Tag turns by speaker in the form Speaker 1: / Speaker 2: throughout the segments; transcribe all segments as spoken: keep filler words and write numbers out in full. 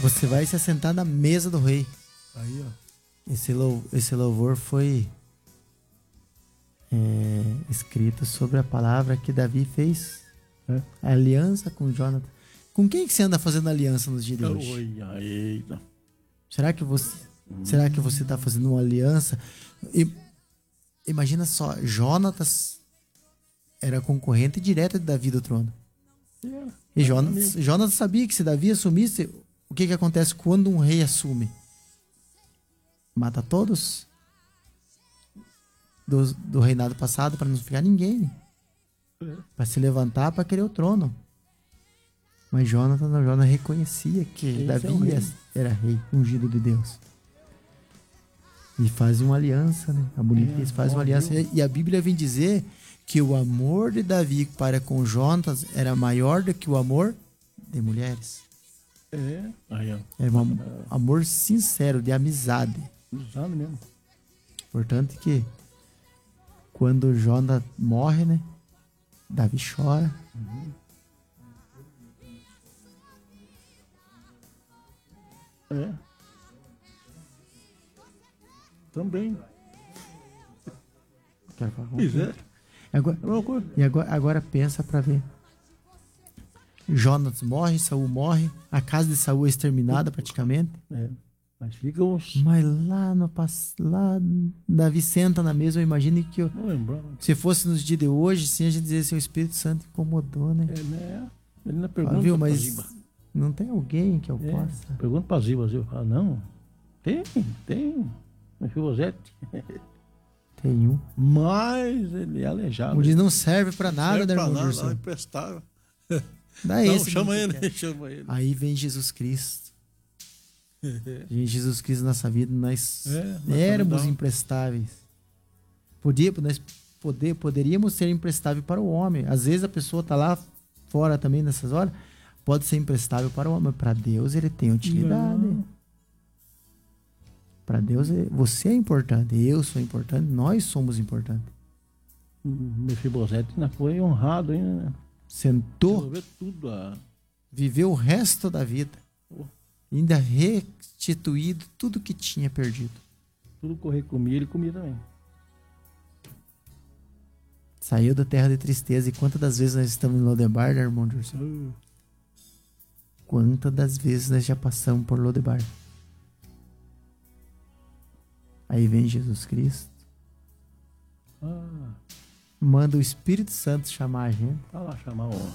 Speaker 1: Você vai se assentar na mesa do rei.
Speaker 2: Aí, ó.
Speaker 1: Esse, lou, esse louvor foi é, escrito sobre a palavra que Davi fez.
Speaker 2: É.
Speaker 1: A aliança com Jonathan. Com quem que você anda fazendo aliança nos dias de hoje?
Speaker 2: Oi, aí, não.
Speaker 1: Será que você será que você está fazendo uma aliança? E, imagina só, Jonatas era concorrente direto de Davi do trono.
Speaker 2: É.
Speaker 1: E Jonatas, Jonatas sabia que se Davi assumisse, o que que acontece quando um rei assume? Mata todos do, do reinado passado para não ficar ninguém.
Speaker 2: É.
Speaker 1: Para se levantar para querer o trono. Mas Jonathan, Jonathan reconhecia que
Speaker 2: Esse
Speaker 1: Davi
Speaker 2: é o rei.
Speaker 1: era rei, ungido de Deus. E faz uma aliança, né? A bonita
Speaker 2: É,
Speaker 1: faz uma
Speaker 2: bom,
Speaker 1: aliança.
Speaker 2: viu?
Speaker 1: E a Bíblia vem dizer que o amor de Davi para com Jonatas era maior do que o amor de mulheres.
Speaker 2: É. Aí, ó.
Speaker 1: Era um amor sincero, de amizade.
Speaker 2: Usando mesmo.
Speaker 1: Portanto que quando Jonatas morre, né? Davi chora.
Speaker 2: É. Também.
Speaker 1: Quero falar com
Speaker 2: Pois
Speaker 1: você.
Speaker 2: é.
Speaker 1: Agora,
Speaker 2: É uma coisa.
Speaker 1: e agora, agora pensa pra ver. Jonatas morre, Saul morre, a casa de Saul é exterminada praticamente.
Speaker 2: É. Mas fica uns.
Speaker 1: Mas lá no pass- lá Davi senta na mesa, eu imagino que eu-
Speaker 2: Não lembrava.
Speaker 1: se fosse nos dias de hoje, sim, a gente dizia assim, o Espírito Santo incomodou, né?
Speaker 2: É, né? Ele não
Speaker 1: Ah,
Speaker 2: pergunta
Speaker 1: viu,
Speaker 2: pra
Speaker 1: mas
Speaker 2: Ziba.
Speaker 1: não tem alguém que eu
Speaker 2: É.
Speaker 1: possa.
Speaker 2: Pergunta pra Ziba. Ziba fala, não. Tem, tem. Mefibosete.
Speaker 1: Tem um.
Speaker 2: Mas ele é aleijado.
Speaker 1: Como diz, não serve pra nada, né,
Speaker 2: Serve pra
Speaker 1: irmão
Speaker 2: nada,
Speaker 1: Dirceu?
Speaker 2: não, emprestável.
Speaker 1: Dá
Speaker 2: Não,
Speaker 1: esse
Speaker 2: chama
Speaker 1: menino
Speaker 2: ele,
Speaker 1: que quer.
Speaker 2: chama ele.
Speaker 1: Aí vem Jesus Cristo. Gente, Jesus Cristo na nossa vida, nós
Speaker 2: É, nós
Speaker 1: éramos
Speaker 2: também dá.
Speaker 1: imprestáveis. Podia, nós poder, poderíamos ser imprestáveis para o homem. Às vezes a pessoa está lá fora também nessas horas, pode ser imprestável para o homem. Para Deus ele tem utilidade.
Speaker 2: Não.
Speaker 1: Para Deus é- você é importante, eu sou importante, nós somos importantes.
Speaker 2: Mefibosete ainda foi honrado ainda, né?
Speaker 1: Sentou,
Speaker 2: Resolveu tudo. A...
Speaker 1: viveu o resto da vida,
Speaker 2: Pô,
Speaker 1: ainda restituído tudo que tinha perdido.
Speaker 2: tudo correr comia, ele comia também.
Speaker 1: Saiu da terra de tristeza. E quantas das vezes nós estamos em Lodebar, né, irmão Dirceu?
Speaker 2: Uh,
Speaker 1: Quantas das vezes nós já passamos por Lodebar? Aí vem Jesus Cristo,
Speaker 2: ah,
Speaker 1: manda o Espírito Santo chamar a gente.
Speaker 2: tá lá chamar o.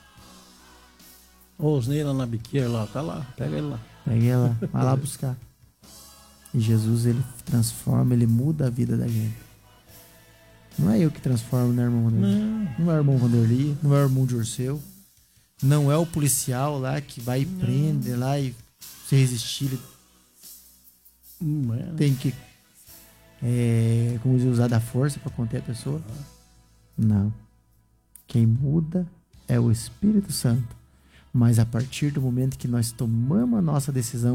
Speaker 2: O Osnei lá na biqueira lá, tá lá, pega ele lá.
Speaker 1: Pega ela, vai lá buscar. E Jesus, ele transforma, ele muda a vida da gente. Não é eu que transformo, né, irmão Vanderlei?
Speaker 2: Não,
Speaker 1: Não é o irmão Vanderlei, não é o irmão Dirceu. Não é o policial lá que vai e prende lá e se resistir, ele
Speaker 2: não é, né?
Speaker 1: tem que é, como diz, usar da força para conter a pessoa. Não. Quem muda é o Espírito Santo. Mas a partir do momento que nós tomamos a nossa decisão